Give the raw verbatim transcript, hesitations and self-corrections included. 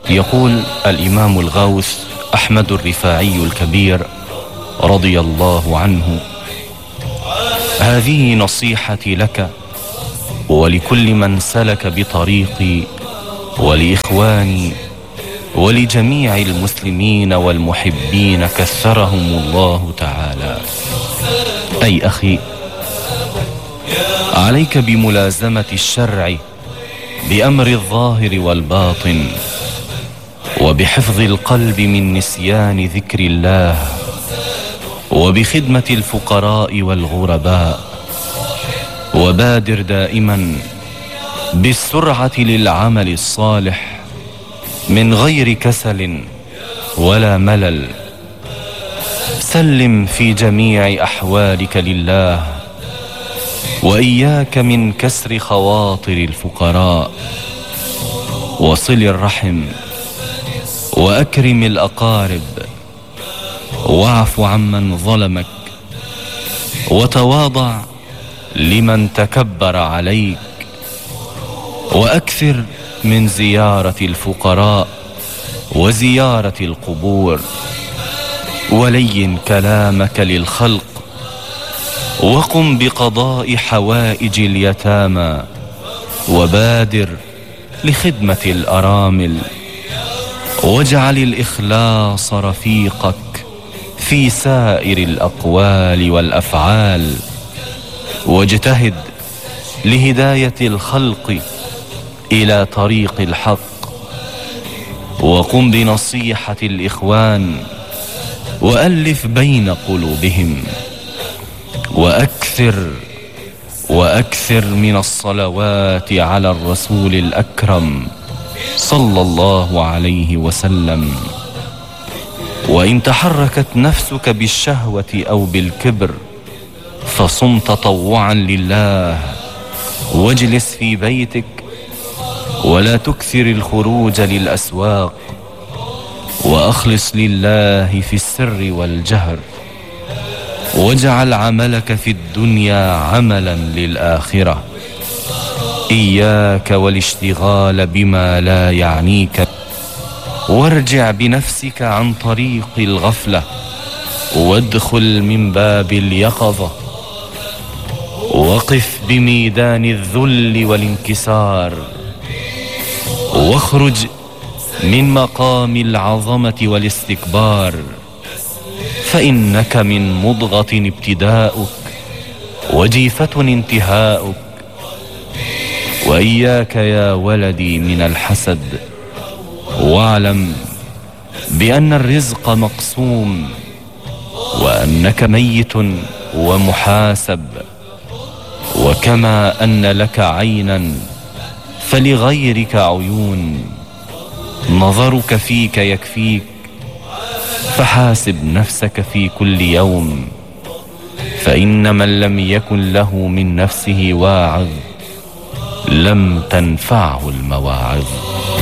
يقول الإمام الغوث أحمد الرفاعي الكبير رضي الله عنه: هذه نصيحتي لك ولكل من سلك بطريقي، ولإخواني ولجميع المسلمين والمحبين كثرهم الله تعالى. أي أخي، عليك بملازمة الشرع بأمر الظاهر والباطن، وبحفظ القلب من نسيان ذكر الله، وبخدمة الفقراء والغرباء. وبادر دائما بالسرعة للعمل الصالح من غير كسل ولا ملل. سلم في جميع أحوالك لله، وإياك من كسر خواطر الفقراء. وصل الرحم، وأكرم الأقارب، واعف عمن ظلمك، وتواضع لمن تكبر عليك. وأكثر من زيارة الفقراء وزيارة القبور. ولين كلامك للخلق، وقم بقضاء حوائج اليتامى، وبادر لخدمة الأرامل. واجعل الإخلاص رفيقك في سائر الأقوال والأفعال، واجتهد لهداية الخلق إلى طريق الحق. وقم بنصيحة الإخوان، وألف بين قلوبهم. وأكثر وأكثر من الصلوات على الرسول الأكرم صلى الله عليه وسلم. وإن تحركت نفسك بالشهوة أو بالكبر فصم تطوعا لله، واجلس في بيتك، ولا تكثر الخروج للأسواق. وأخلص لله في السر والجهر، واجعل عملك في الدنيا عملا للآخرة. إياك والاشتغال بما لا يعنيك، وارجع بنفسك عن طريق الغفلة، وادخل من باب اليقظة. وقف بميدان الذل والانكسار، واخرج من مقام العظمة والاستكبار. فإنك من مضغة ابتداؤك، وجيفة انتهاؤك. وإياك يا ولدي من الحسد، واعلم بأن الرزق مقسوم، وأنك ميت ومحاسب. وكما أن لك عينا فلغيرك عيون، نظرك فيك يكفيك. فحاسب نفسك في كل يوم، فإن من لم يكن له من نفسه واعظ لم تنفعه المواعظ.